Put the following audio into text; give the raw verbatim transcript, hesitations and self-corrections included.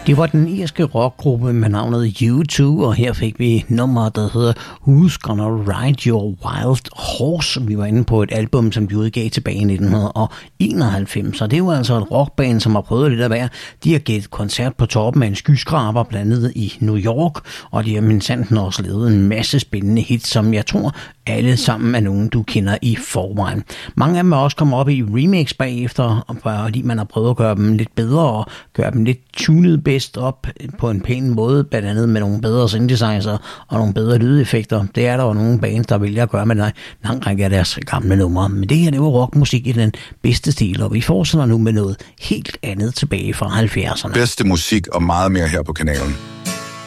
Det var den irske rockgruppe med navnet U to, og her fik vi nummer, der hedder Who's Gonna Ride Your Wild Horse. Vi var inde på et album, som de udgav tilbage i nitten enoghalvfems, og det er jo altså et rockband, som har prøvet lidt af hver. De har givet koncert på toppen af en skyskraber, blandt andet i New York, og de har mindsandt også lavet en masse spændende hits, som jeg tror alle sammen er nogen, du kender i forvejen. Mange af dem er også kommet op i remix bagefter, fordi man har prøvet at gøre dem lidt bedre og gøre dem lidt tunet bedst op på en pæn måde, blandt andet med nogle bedre synthesizer og nogle bedre lydeffekter. Det er der jo nogle bands, der vælger at gøre med en lang række af deres gamle numre. Men det her, det var rockmusik i den bedste stil, og vi fortsætter nu med noget helt andet tilbage fra halvfjerdserne. Bedste musik og meget mere her på kanalen.